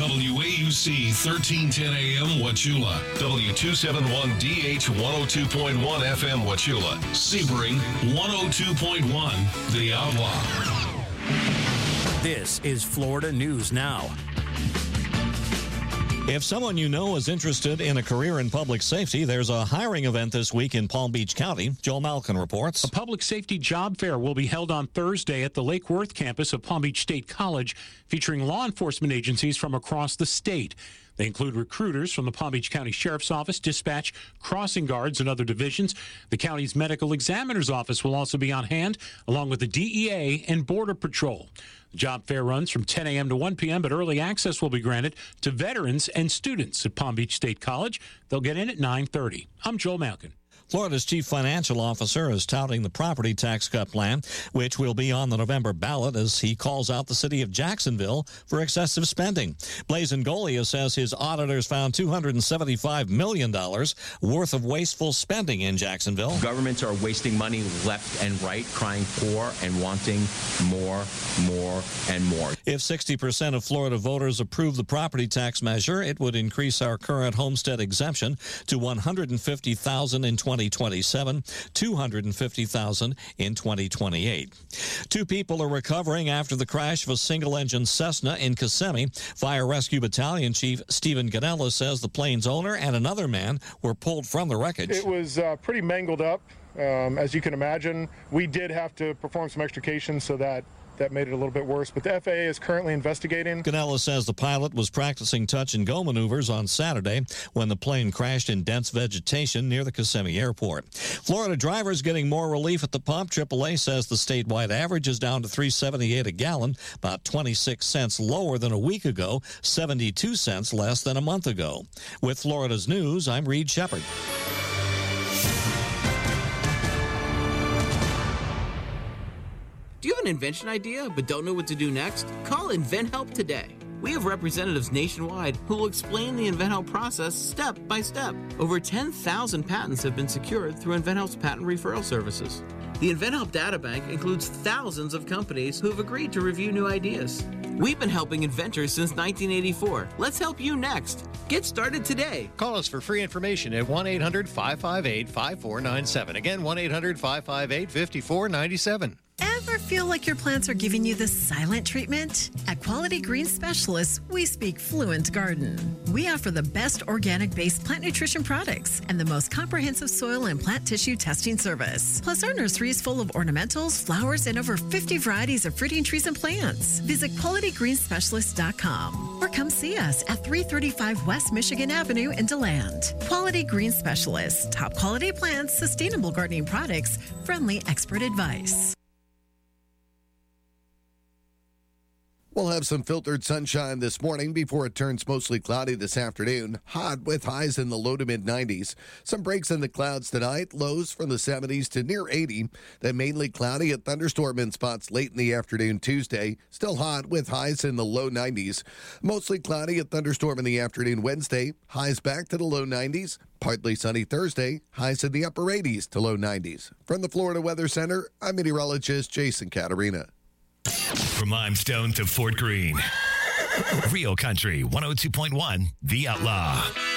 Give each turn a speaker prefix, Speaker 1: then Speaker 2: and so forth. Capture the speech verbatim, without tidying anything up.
Speaker 1: W A U C thirteen ten A M Wauchula, W two seventy-one D H one oh two point one F M Wauchula, Sebring one oh two point one, The Outlaw.
Speaker 2: This is Florida News Now.
Speaker 3: If someone you know is interested in a career in public safety, there's a hiring event this week in Palm Beach County. Joel Malkin reports.
Speaker 4: A public safety job fair will be held on Thursday at the Lake Worth campus of Palm Beach State College, featuring law enforcement agencies from across the state. They include recruiters from the Palm Beach County Sheriff's Office, dispatch, crossing guards, and other divisions. The county's medical examiner's office will also be on hand, along with the D E A and Border Patrol. The job fair runs from ten a.m. to one p.m., but early access will be granted to veterans and students at Palm Beach State College. They'll get in at nine thirty. I'm Joel Malkin.
Speaker 3: Florida's chief financial officer is touting the property tax cut plan, which will be on the November ballot as he calls out the city of Jacksonville for excessive spending. Blaise Ngolia says his auditors found two hundred seventy-five million dollars worth of wasteful spending in Jacksonville.
Speaker 5: Governments are wasting money left and right, crying poor and wanting more, more, and more.
Speaker 3: If sixty percent of Florida voters approve the property tax measure, it would increase our current homestead exemption to one hundred fifty thousand dollars in twenty twenty-seven, two hundred fifty thousand dollars in twenty twenty-eight. Two people are recovering after the crash of a single-engine Cessna in Kissimmee. Fire Rescue Battalion Chief Stephen Ganella says the plane's owner and another man were pulled from the wreckage.
Speaker 6: It was uh, pretty mangled up. Um, as you can imagine, we did have to perform some extrication, so that that made it a little bit worse. But the F A A is currently investigating.
Speaker 3: Ganella says the pilot was practicing touch-and-go maneuvers on Saturday when the plane crashed in dense vegetation near the Kissimmee Airport. Florida drivers getting more relief at the pump. triple A says the statewide average is down to three dollars and seventy-eight cents a gallon, about twenty-six cents lower than a week ago, seventy-two cents less than a month ago. With Florida's News, I'm Reed Shepard.
Speaker 7: Do you have an invention idea but don't know what to do next? Call InventHelp today. We have representatives nationwide who will explain the InventHelp process step by step. Over ten thousand patents have been secured through InventHelp's patent referral services. The InventHelp Databank includes thousands of companies who have agreed to review new ideas. We've been helping inventors since nineteen eighty-four. Let's help you next. Get started today.
Speaker 8: Call us for free information at one eight hundred five five eight five four nine seven. Again, one eight hundred five five eight five four nine seven.
Speaker 9: Ever feel like your plants are giving you the silent treatment? At Quality Green Specialists, we speak fluent garden. We offer the best organic-based plant nutrition products and the most comprehensive soil and plant tissue testing service. Plus, our nursery is full of ornamentals, flowers, and over fifty varieties of fruiting trees and plants. Visit quality green specialist dot com or come see us at three thirty-five West Michigan Avenue in DeLand. Quality Green Specialists, top quality plants, sustainable gardening products, friendly expert advice.
Speaker 10: We'll have some filtered sunshine this morning before it turns mostly cloudy this afternoon. Hot with highs in the low to mid nineties. Some breaks in the clouds tonight. Lows from the seventies to near eighty. Then mainly cloudy, a thunderstorm in spots late in the afternoon Tuesday. Still hot with highs in the low nineties. Mostly cloudy, a thunderstorm in the afternoon Wednesday. Highs back to the low nineties. Partly sunny Thursday. Highs in the upper eighties to low nineties. From the Florida Weather Center, I'm meteorologist Jason Catarina.
Speaker 11: From Limestone to Fort Greene. Real Country one oh two point one, The Outlaw.